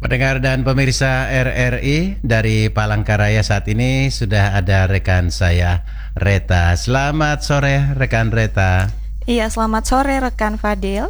Pendengar dan pemirsa RRI dari Palangkaraya, saat ini sudah ada rekan saya Reta. Selamat sore rekan Reta. Iya, selamat sore rekan Fadil.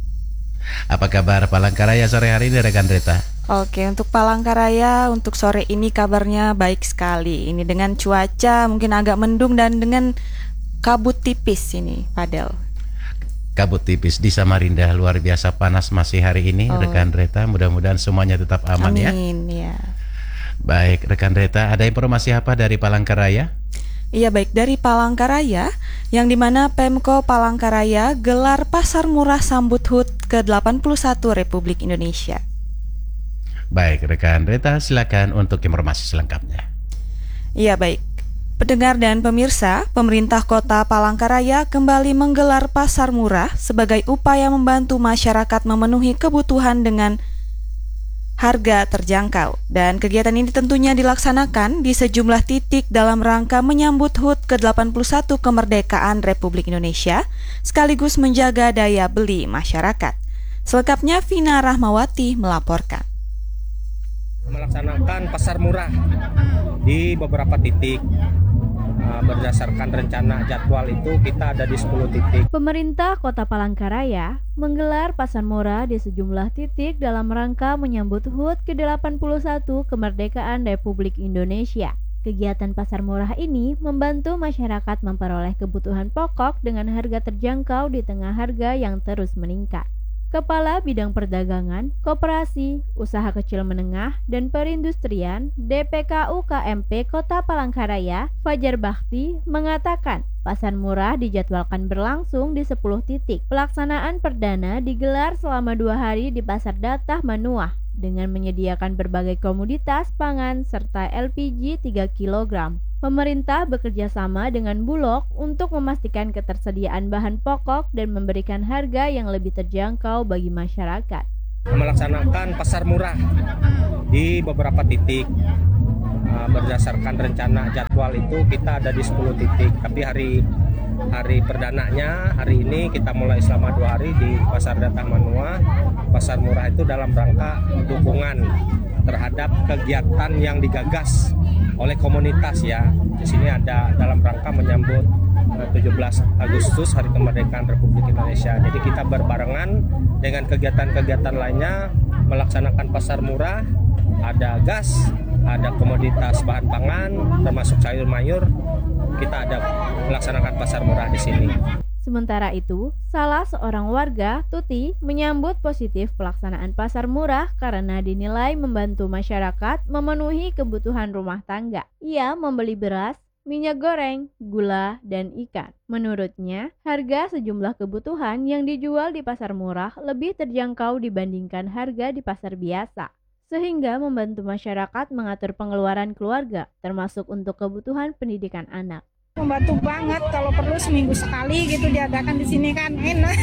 Apa kabar Palangkaraya sore hari ini rekan Reta? Oke, untuk Palangkaraya untuk sore ini kabarnya baik sekali. Ini dengan cuaca mungkin agak mendung dan dengan kabut tipis ini, Fadil. Kabut tipis di Samarinda, luar biasa panas masih hari ini rekan Reta. Mudah-mudahan semuanya tetap aman. Amin, ya. Baik rekan Reta, ada informasi apa dari Palangkaraya? Iya, baik, dari Palangkaraya, yang dimana Pemko Palangkaraya gelar Pasar Murah Sambut HUT ke-81 Republik Indonesia. Baik rekan Reta, silakan untuk informasi selengkapnya. Iya, baik. Pendengar dan pemirsa, pemerintah kota Palangkaraya kembali menggelar pasar murah sebagai upaya membantu masyarakat memenuhi kebutuhan dengan harga terjangkau. Dan kegiatan ini tentunya dilaksanakan di sejumlah titik dalam rangka menyambut HUT ke-81 kemerdekaan Republik Indonesia, sekaligus menjaga daya beli masyarakat. Selengkapnya Vina Rahmawati melaporkan. Melaksanakan pasar murah di beberapa titik. Berdasarkan rencana jadwal itu kita ada di 10 titik. Pemerintah Kota Palangkaraya menggelar pasar murah di sejumlah titik dalam rangka menyambut HUT ke-81 kemerdekaan Republik Indonesia. Kegiatan pasar murah ini membantu masyarakat memperoleh kebutuhan pokok dengan harga terjangkau di tengah harga yang terus meningkat. Kepala Bidang Perdagangan, Koperasi, Usaha Kecil Menengah, dan Perindustrian DPKU KMP Kota Palangkaraya, Fajar Bakti, mengatakan pasar murah dijadwalkan berlangsung di 10 titik. Pelaksanaan perdana digelar selama 2 hari di Pasar Datah Manuah dengan menyediakan berbagai komoditas pangan serta LPG 3 kg. Pemerintah bekerja sama dengan Bulog untuk memastikan ketersediaan bahan pokok dan memberikan harga yang lebih terjangkau bagi masyarakat. Melaksanakan pasar murah di beberapa titik. Berdasarkan rencana jadwal itu kita ada di 10 titik. Tapi hari perdananya hari ini kita mulai selama 2 hari di Pasar Datah Manuah. Pasar murah itu dalam rangka dukungan terhadap kegiatan yang digagas oleh komunitas ya. Di sini ada dalam rangka menyambut 17 Agustus Hari Kemerdekaan Republik Indonesia. Jadi kita berbarengan dengan kegiatan-kegiatan lainnya melaksanakan pasar murah. Ada gas, ada komoditas bahan pangan termasuk sayur mayur. Kita ada melaksanakan pasar murah di sini. Sementara itu, salah seorang warga, Tuti, menyambut positif pelaksanaan pasar murah karena dinilai membantu masyarakat memenuhi kebutuhan rumah tangga. Ia membeli beras, minyak goreng, gula, dan ikan. Menurutnya, harga sejumlah kebutuhan yang dijual di pasar murah lebih terjangkau dibandingkan harga di pasar biasa, sehingga membantu masyarakat mengatur pengeluaran keluarga, termasuk untuk kebutuhan pendidikan anak. Membantu banget, kalau perlu seminggu sekali gitu diadakan di sini kan enak.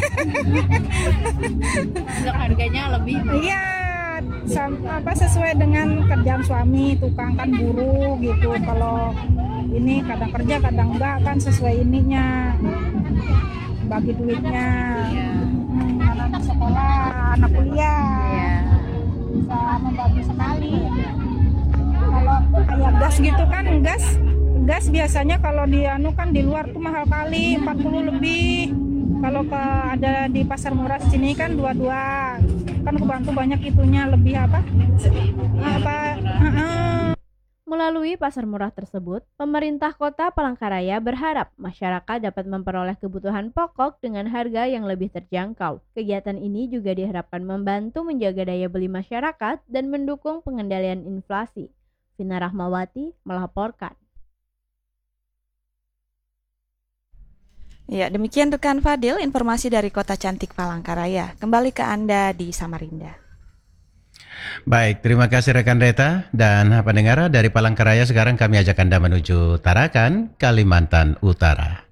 Untuk harganya lebih? Iya, sesuai dengan kerjaan suami, tukang kan buruh gitu. Kalau ini kadang kerja kadang enggak kan sesuai ininya, bagi duitnya. Anak-anak sekolah, anak kuliah, bisa membantu sekali. Kalau kayak gas gitu kan, gas biasanya kalau di luar tuh mahal kali, 40 lebih. Kalau ada di pasar murah sini kan 22. Kan kebantu banyak itunya lebih Melalui pasar murah tersebut, pemerintah Kota Palangkaraya berharap masyarakat dapat memperoleh kebutuhan pokok dengan harga yang lebih terjangkau. Kegiatan ini juga diharapkan membantu menjaga daya beli masyarakat dan mendukung pengendalian inflasi. Vina Rahmawati melaporkan. Ya, demikian rekan Fadil, informasi dari Kota Cantik Palangkaraya. Kembali ke Anda di Samarinda. Baik, terima kasih rekan Reta. Dan pendengar dari Palangkaraya, sekarang kami ajak Anda menuju Tarakan, Kalimantan Utara.